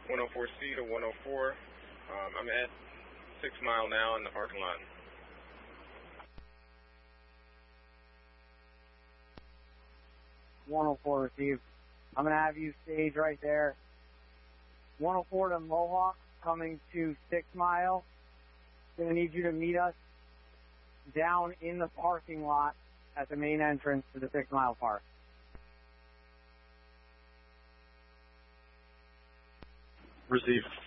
104C to 104. I'm at 6 Mile now in the parking lot. .104 received. I'm going to have you stage right there. 104 to Mohawk coming to 6 Mile. Going to need you to meet us down in the parking lot at the main entrance to the 6 Mile Park. Received.